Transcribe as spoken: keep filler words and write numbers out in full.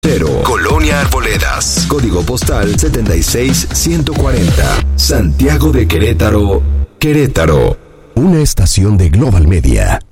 Colonia Arboledas, código postal setenta y seis ciento cuarenta, Santiago de Querétaro, Querétaro. Una estación de Global Media.